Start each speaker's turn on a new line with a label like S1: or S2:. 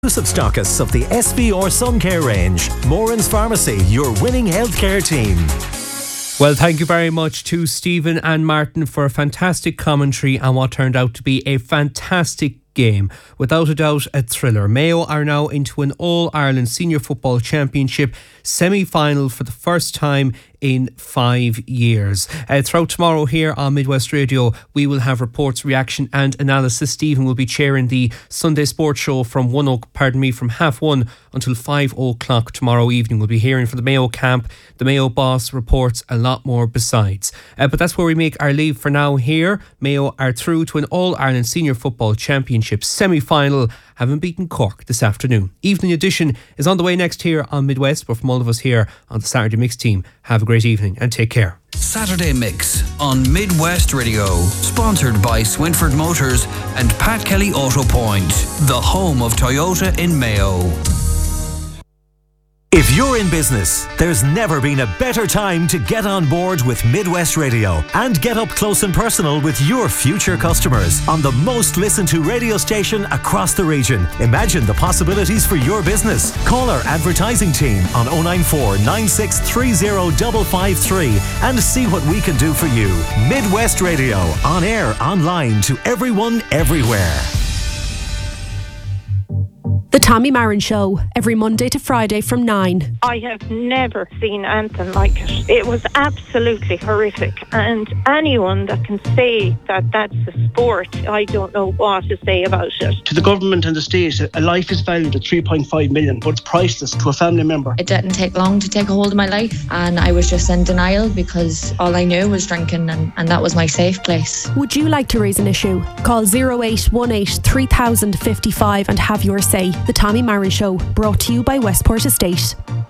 S1: Exclusive stockists of the SVR Sun Care range. Moran's Pharmacy, your winning healthcare team.
S2: Well, thank you very much to Stephen and Martin for a fantastic commentary on what turned out to be a fantastic game. Without a doubt, a thriller. Mayo are now into an All-Ireland Senior Football Championship semi-final for the first time in 5 years. Throughout tomorrow here on Midwest Radio, we will have reports, reaction and analysis. Stephen will be chairing the Sunday Sports Show from 1:30 until 5 o'clock tomorrow evening. We'll be hearing from the Mayo camp, the Mayo boss, reports, a lot more besides. But that's where we make our leave for now here. Mayo are through to an All-Ireland Senior Football Championship semi-final, having beaten Cork this afternoon. Evening Edition is on the way next here on Midwest, but from all of us here on the Saturday Mix team, have a great evening and take care.
S3: Saturday Mix on Midwest Radio, sponsored by Swinford Motors and Pat Kelly Auto Point, the home of Toyota in Mayo.
S1: If you're in business, there's never been a better time to get on board with Midwest Radio and get up close and personal with your future customers on the most listened to radio station across the region. Imagine the possibilities for your business. Call our advertising team on 094 9630 553 and see what we can do for you. Midwest Radio, on air, online, to everyone, everywhere.
S4: The Tommy Marin Show, every Monday to Friday from 9.
S5: I have never seen anything like it. It was absolutely horrific. And anyone that can say that that's a sport, I don't know what to say about it.
S6: To the government and the state, a life is valued at 3.5 million, but it's priceless to a family member.
S7: It didn't take long to take a hold of my life, and I was just in denial because all I knew was drinking, and that was my safe place.
S4: Would you like to raise an issue? Call 0818 3055 and have your say. The Tommy Marin Show, brought to you by Westport Estate.